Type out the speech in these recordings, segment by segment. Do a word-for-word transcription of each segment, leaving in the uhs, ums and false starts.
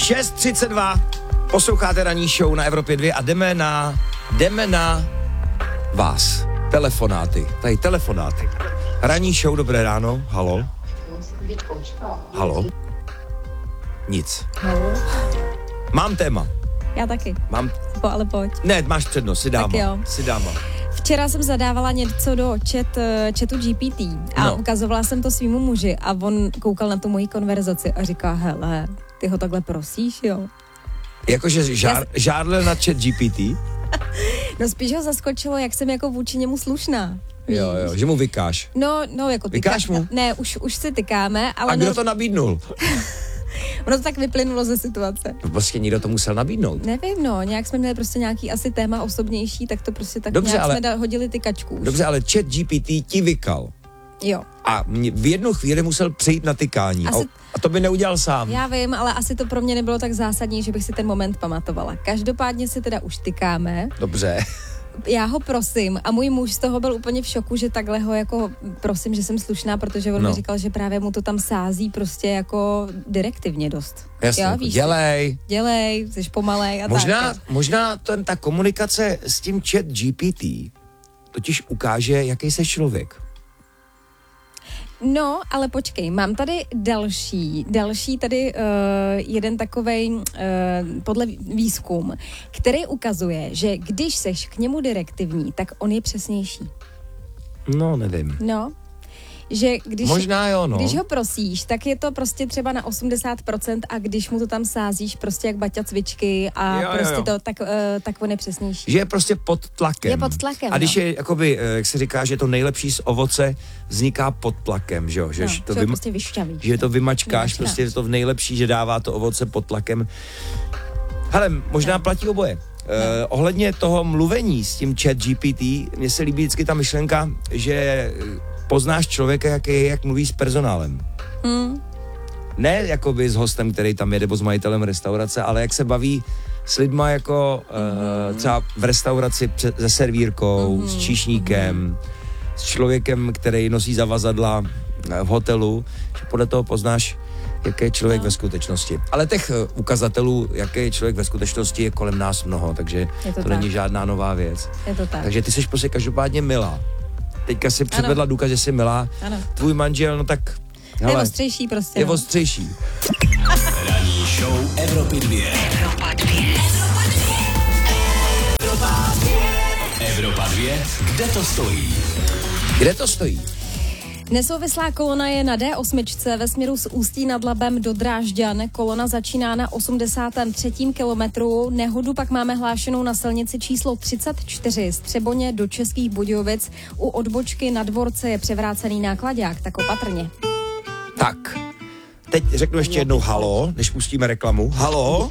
šest třicet dva, posloucháte ranní show na Evropě dva a jdeme na, jdeme na vás. Telefonáty, tady telefonáty. Ranní show, dobré ráno, halo. Halo. Nic. Halo. Mám téma. Já taky. Mám... Po, ale pojď. Ne, máš přednost, si dáma. Tak jo. Si dáma. Včera jsem zadávala něco do chat, chatu G P T a no. ukazovala jsem to svýmu muži a on koukal na tu moji konverzaci a říká, hele, ty ho takhle prosíš, jo? Jakože žár, Já... žádle na chat G P T? No spíš ho zaskočilo, jak jsem jako vůči němu slušná. Víš? Jo, jo, že mu vykáš. No, no, jako tyká... Vykáš mu? Ne, už, už si tykáme, ale... A kdo no... to nabídnul? Ono to tak vyplynulo ze situace. Prostě někdo to musel nabídnout. Nevím, no, nějak jsme měli prostě nějaký asi téma osobnější, tak to prostě tak Dobře, nějak ale... jsme da- hodili ty kačku už. Dobře, ale chat G P T ti vykal. Jo. A mě v jednu chvíli musel přejít na tykání. Asi... A to by neudělal sám. Já vím, ale asi to pro mě nebylo tak zásadní, že bych si ten moment pamatovala. Každopádně si teda už tykáme. Dobře. Já ho prosím a můj muž z toho byl úplně v šoku, že takhle ho jako prosím, že jsem slušná, protože on no. mi říkal, že právě mu to tam sází prostě jako direktivně dost. Jasně, jo, jako víš, dělej. Dělej, jsi pomalej a možná, tak. Možná ten, ta komunikace s tím chat G P T totiž ukáže, jaký jsi člověk. No, ale počkej, mám tady další, další tady uh, jeden takovej uh, podle výzkum, který ukazuje, že když seš k němu direktivní, tak on je přesnější. No, nevím. No, že když, možná jo, no. Když ho prosíš, tak je to prostě třeba na osmdesát procent a když mu to tam sázíš prostě jak Baťa cvičky a jo, prostě jo, jo. to, tak, uh, tak on je přesnější. Že je prostě pod tlakem. Je pod tlakem, A když no. je, jakoby, jak se říká, že to nejlepší z ovoce vzniká pod tlakem, že jo? Že, no, že to, že vym... prostě vyšťavíš. že to vymačkáš, Vymačkáš. prostě je to v nejlepší, že dává to ovoce pod tlakem. Hele, možná no. platí oboje. No. Eh, ohledně toho mluvení s tím chat G P T, mně se líbí vždycky ta myšlenka, že poznáš člověka, jak, je, jak mluví s personálem. Hmm. Ne jakoby s hostem, který tam jede, nebo s majitelem restaurace, ale jak se baví s lidma jako mm. uh, třeba v restauraci pře- se servírkou, mm. s číšníkem, mm. s člověkem, který nosí zavazadla v hotelu, že podle toho poznáš, jaký je člověk no. ve skutečnosti. Ale těch uh, ukazatelů, jaký je člověk ve skutečnosti, je kolem nás mnoho, takže to, to není žádná nová věc. Je to tak. Takže ty jsi prostě každopádně milá. Teďka si předvedla důkaz, že jsi milá. Ano. Tvůj manžel, no tak... Hele, je ostřejší prostě. Je no. ostřejší. Ranní show Evropy dva. Evropa dva. Evropa dva. Evropa dva. Kde to stojí? Kde to stojí? Nesouvislá kolona je na D osm ve směru z Ústí nad Labem do Drážďan. Kolona začíná na osmdesátém třetím kilometru. Nehodu pak máme hlášenou na silnici číslo třicet čtyři z Třeboně do Českých Budějovic. U odbočky na dvorce je převrácený nákladák, tak opatrně. Tak, teď řeknu ještě jednou halo, než pustíme reklamu. Halo?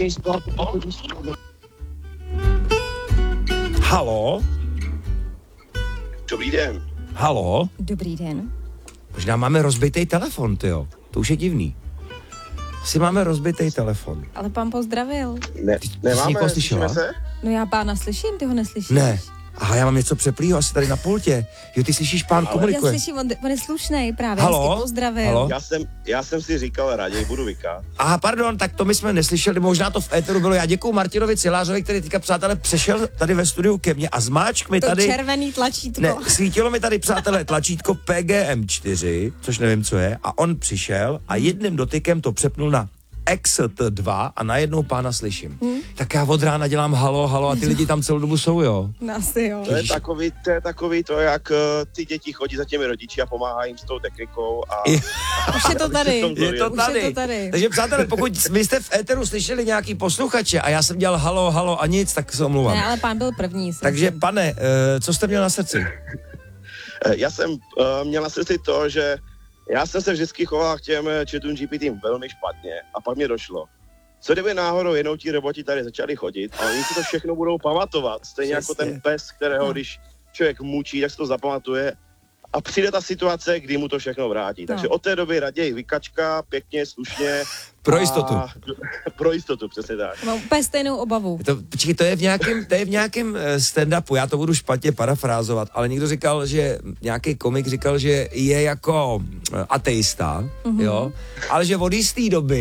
Halo? Dobrý den. Halo? Dobrý den. Možná máme rozbitý telefon, tyjo. To už je divný. Asi máme rozbitý telefon. Ale pán pozdravil. Ne, Ty, ty jsi nemáme, někoho slyšela? se? No já pána slyším, ty ho neslyšíš. Ne. Aha, já mám něco přeplýho, asi tady na pultě. Jo, ty slyšíš, pán Ale komunikuje. Já slyším, on, on je slušnej právě, Halo? hezky pozdravil. Halo? Já jsem, já jsem si říkal, raději budu vykát. Aha, pardon, tak to my jsme neslyšeli, možná to v éteru bylo. Já děkuju Martinovi Cilářovi, který teďka, přátelé, přešel tady ve studiu ke mně a zmáčk mi To tady... červený tlačítko. Ne, svítilo mi tady, přátelé, tlačítko P G M čtyři, což nevím, co je, a on přišel a jedním dotykem to přepnul na X T dva a najednou pána slyším. Hmm. Tak já od rána dělám halo, halo a ty lidi tam celou dobu jsou, jo? No, asi jo. To je takový, to je takový to, jak uh, ty děti chodí za těmi rodiči a pomáhají jim s tou technikou a... Je, Už je to tady. je to Už tady. je to tady. Takže přátelé, pokud vy jste v éteru slyšeli nějaký posluchače a já jsem dělal halo, halo a nic, tak se omluvám. Ne, ale pán byl první. Takže pane, uh, co jste měl na srdci? Já jsem uh, měl na srdci to, že já jsem se vždycky choval k těm chatům G P T velmi špatně a pak mě došlo. Co kdyby náhodou jednou ti roboti tady začali chodit a oni si to všechno budou pamatovat, stejně Přesně. jako ten pes, kterého když člověk mučí, tak se to zapamatuje a přijde ta situace, kdy mu to všechno vrátí. Takže No. od té doby raději vykačka, pěkně, slušně. Pro jistotu. A, pro jistotu, přesně tak. Mám úplně stejnou obavu. To, počkej, to je v nějakém, to je v nějakém stand-upu, já to budu špatně parafrázovat, ale někdo říkal, že nějaký komik říkal, že je jako ateista, mm-hmm. jo, ale že od jisté doby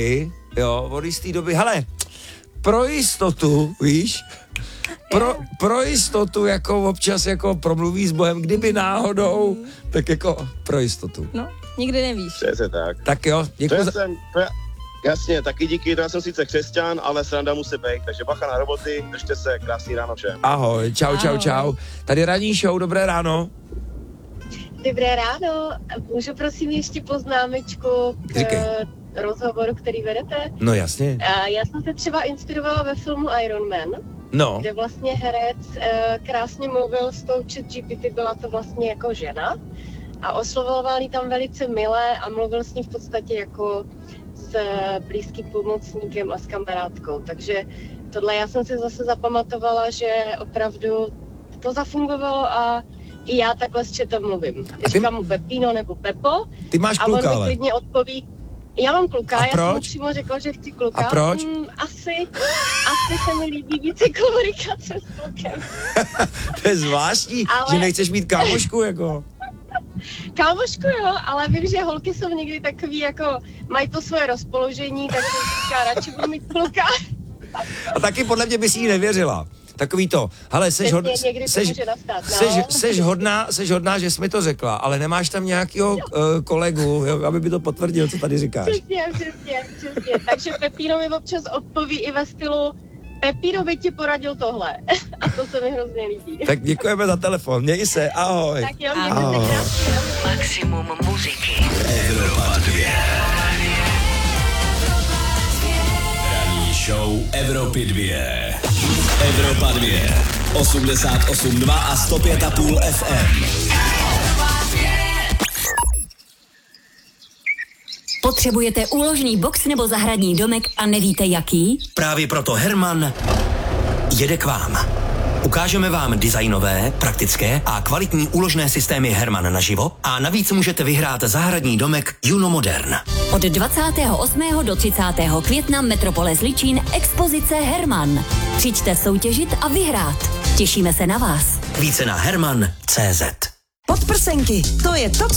jo, od jistý doby, hele, pro jistotu, víš, pro, pro jistotu jako občas jako promluví s Bohem, kdyby náhodou, mm. tak jako pro jistotu. No, nikdy nevíš. Přesně tak. Tak jo, děkuji. Za... Jsem, to já, jasně, taky díky, to já jsem sice křesťan, ale sranda musí být, takže bacha na roboty, držte se, krásný ráno všem. Ahoj, čau, čau, Ahoj. čau. Tady ranní show, dobré ráno. Dobré ráno, můžu prosím ještě poznámečku k Říkej. rozhovoru, který vedete? No jasně. Já jsem se třeba inspirovala ve filmu Iron Man, No, kde vlastně herec krásně mluvil s tou ChatGPT, byla to vlastně jako žena a oslovoval ji tam velice milé a mluvil s ní v podstatě jako s blízkým pomocníkem a s kamarádkou, takže tohle já jsem si zase zapamatovala, že opravdu to zafungovalo a i já takhle s chatem mluvím. ty- Říkám mu Pepino nebo Pepo ty máš a kluka, on mi ale. klidně odpoví. Já mám kluka, A já jsem mu proč? přímo řekla, že chci kluka. A proč? Hmm, asi, asi se mi líbí více komunikace s klukem. To je zvláštní, Ale- že nechceš mít kámošku, jako. Kámošku jo, ale vím, že holky jsou někdy takový jako, mají to svoje rozpoložení, tak jsem říká, radši budu mít kluka. A taky podle mě bys jí nevěřila. Takový to, hele, seš, hod, Přesně, někdy to seš, může nastat, no. seš, seš, hodná, seš hodná, že jsi mi to řekla, ale nemáš tam nějakýho uh, kolegu, jo, aby by to potvrdil, co tady říkáš. Přesně, přesně, přesně. Takže Pepino mi občas odpoví i ve stylu, Pepino by ti poradil tohle. A to se mi hrozně líbí. Tak děkujeme za telefon, měj se, ahoj. Tak jo, Ahoj. mějte se krásně. Maximum muziky. Evropa dvě. Ranní show Evropy dvě. Evropa dvě. osmdesát osm dva a sto pět a půl F M. Potřebujete úložný box nebo zahradní domek a nevíte jaký? Právě proto Herman jede k vám. Ukážeme vám designové, praktické a kvalitní úložné systémy Herman naživo a navíc můžete vyhrát zahradní domek Juno Modern. Od dvacátého osmého do třicátého května Metropole Zličín expozice Herman. Přijďte soutěžit a vyhrát. Těšíme se na vás. Více na herman tečka cé zet. Podprsenky, to je to, co